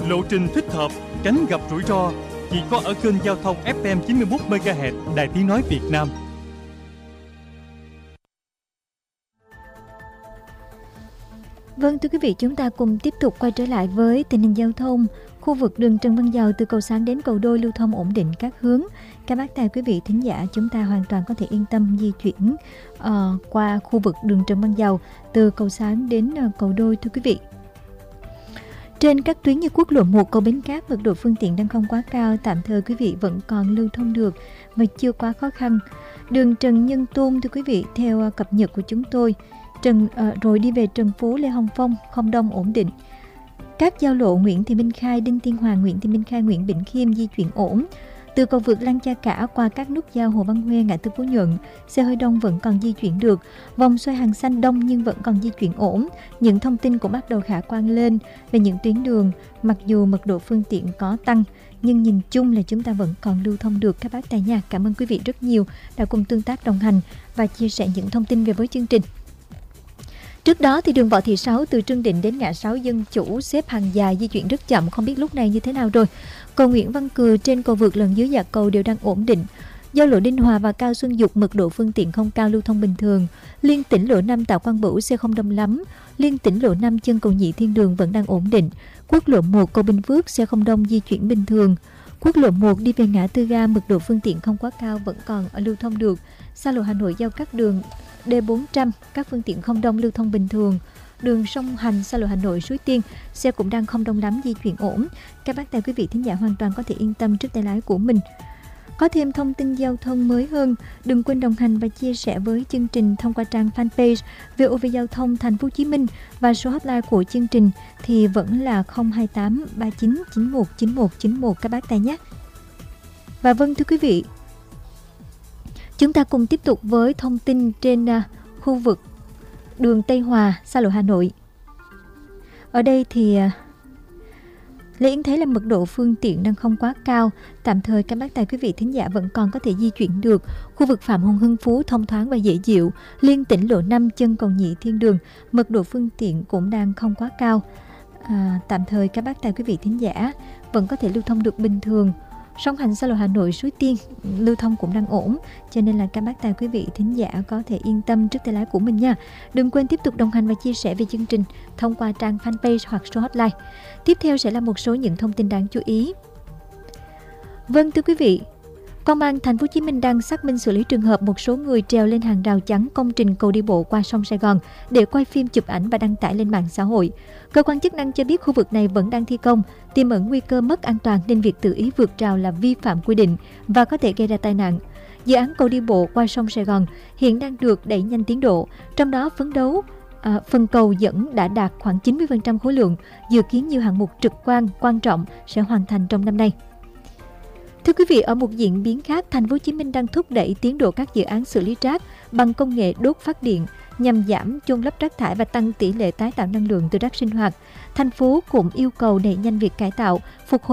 lộ trình thích hợp, tránh gặp rủi ro. Chỉ có ở kênh giao thông FM 91 MHz Đài Tiếng nói Việt Nam. Vâng, thưa quý vị, chúng ta cùng tiếp tục quay trở lại với tình hình giao thông. Khu vực đường Trần Văn Dầu từ cầu Sáng đến cầu Đôi lưu thông ổn định các hướng. Các bác tài quý vị thính giả, chúng ta hoàn toàn có thể yên tâm di chuyển qua khu vực đường Trần Văn Dầu từ cầu Sáng đến cầu Đôi, thưa quý vị. Trên các tuyến như quốc lộ 1 cầu Bến Cát, mật độ phương tiện đang không quá cao, tạm thời quý vị vẫn còn lưu thông được và chưa quá khó khăn. Đường Trần Nhân Tông, thưa quý vị, theo cập nhật của chúng tôi, rồi đi về Trần Phú, Lê Hồng Phong không đông, ổn định. Các giao lộ Nguyễn Thị Minh Khai, Đinh Tiên Hoàng, Nguyễn Thị Minh Khai, Nguyễn Bỉnh Khiêm di chuyển ổn. Từ cầu vượt Lăng Cha Cả qua các nút giao Hồ Văn Huê, ngã tư Phú Nhuận, xe hơi đông vẫn còn di chuyển được. Vòng xoay Hàng Xanh đông nhưng vẫn còn di chuyển ổn. Những thông tin cũng bắt đầu khả quan lên về những tuyến đường, mặc dù mật độ phương tiện có tăng, nhưng nhìn chung là chúng ta vẫn còn lưu thông được các bác tài nha. Cảm ơn quý vị rất nhiều đã cùng tương tác đồng hành và chia sẻ những thông tin về với chương trình. Trước đó thì đường Võ Thị Sáu từ Trương Định đến ngã 6 Dân Chủ xếp hàng dài, di chuyển rất chậm, không biết lúc này như thế nào rồi. Cầu Nguyễn Văn Cừ trên cầu vượt lần dưới dạ cầu đều đang ổn định. Giao lộ Đinh Hòa và Cao Xuân Dục mật độ phương tiện không cao, lưu thông bình thường. Liên tỉnh lộ 5 Tạ Quang Bửu xe không đông lắm. Liên tỉnh lộ 5 chân cầu Nhị Thiên Đường vẫn đang ổn định. Quốc lộ 1 cầu Bình Phước xe không đông, di chuyển bình thường. Quốc lộ 1 đi về ngã Tư Ga, mật độ phương tiện không quá cao, vẫn còn lưu thông được. Xa lộ Hà Nội giao cắt đường D400, các phương tiện không đông, lưu thông bình thường. Đường sông Hành, xa lộ Hà Nội Suối Tiên, xe cũng đang không đông lắm, di chuyển ổn. Các bác tài quý vị thính giả hoàn toàn có thể yên tâm trước tay lái của mình. Có thêm thông tin giao thông mới hơn, đừng quên đồng hành và chia sẻ với chương trình thông qua trang fanpage VOV Giao thông Thành phố Hồ Chí Minh, và số hotline của chương trình thì vẫn là 028 39 91 91 91 các bác tài nhé. Và vâng, thưa quý vị, chúng ta cùng tiếp tục với thông tin trên khu vực đường Tây Hòa, xa lộ Hà Nội. Ở đây thì Lê Yến thấy là mật độ phương tiện đang không quá cao, tạm thời các bác tài quý vị thính giả vẫn còn có thể di chuyển được. Khu vực Phạm Hùng Hưng Phú thông thoáng và dễ chịu. Liên tỉnh lộ 5 chân cầu Nhị Thiên Đường, mật độ phương tiện cũng đang không quá cao. Tạm thời các bác tài quý vị thính giả vẫn có thể lưu thông được bình thường. Song hành xa lộ Hà Nội Suối Tiên lưu thông cũng đang ổn, cho nên là các bác tài quý vị thính giả có thể yên tâm trước tay lái của mình nha. Đừng quên tiếp tục đồng hành và chia sẻ về chương trình thông qua trang fanpage hoặc số hotline. Tiếp theo sẽ là một số những thông tin đáng chú ý. Vâng, thưa quý vị, Công an Thành phố Hồ Chí Minh đang xác minh xử lý trường hợp một số người trèo lên hàng rào chắn công trình cầu đi bộ qua sông Sài Gòn để quay phim, chụp ảnh và đăng tải lên mạng xã hội. Cơ quan chức năng cho biết khu vực này vẫn đang thi công, tiềm ẩn nguy cơ mất an toàn nên việc tự ý vượt rào là vi phạm quy định và có thể gây ra tai nạn. Dự án cầu đi bộ qua sông Sài Gòn hiện đang được đẩy nhanh tiến độ, trong đó phấn đấu phần cầu dẫn đã đạt khoảng 90% khối lượng, dự kiến nhiều hạng mục trực quan quan trọng sẽ hoàn thành trong năm nay. Thưa quý vị, ở một diễn biến khác, Thành phố Hồ Chí Minh đang thúc đẩy tiến độ các dự án xử lý rác bằng công nghệ đốt phát điện nhằm giảm chôn lấp rác thải và tăng tỷ lệ tái tạo năng lượng từ rác sinh hoạt. Thành phố cũng yêu cầu đẩy nhanh việc cải tạo, phục hồi